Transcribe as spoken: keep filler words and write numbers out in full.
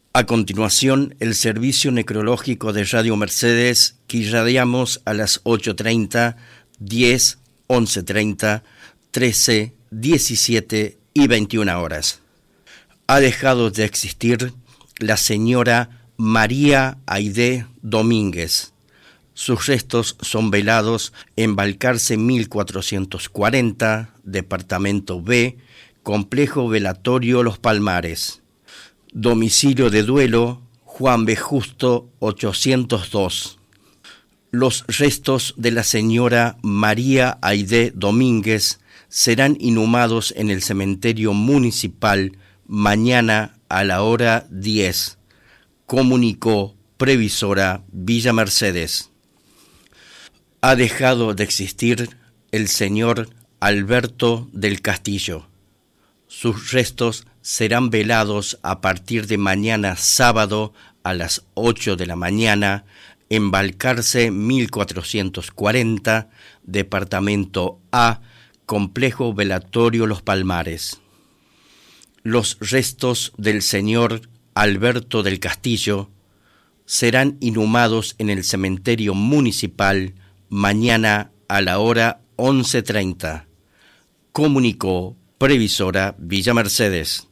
A continuación, el servicio necrológico de Radio Mercedes, que irradiamos a las ocho treinta, diez, once treinta, trece, diecisiete y veintiuna horas. Ha dejado de existir la señora María Aide Domínguez. Sus restos son velados en Balcarce mil cuatrocientos cuarenta, Departamento B, Complejo Velatorio Los Palmares. Domicilio de duelo, Juan B. Justo, ochocientos dos. Los restos de la señora María Aide Domínguez serán inhumados en el cementerio municipal mañana a la hora diez, comunicó Previsora Villa Mercedes. Ha dejado de existir el señor Alberto del Castillo. Sus restos serán velados a partir de mañana sábado a las ocho de la mañana en Balcarce mil cuatrocientos cuarenta, Departamento A, Complejo Velatorio Los Palmares. Los restos del señor Alberto del Castillo serán inhumados en el cementerio municipal mañana a la hora once treinta, comunicó Previsora Villa Mercedes.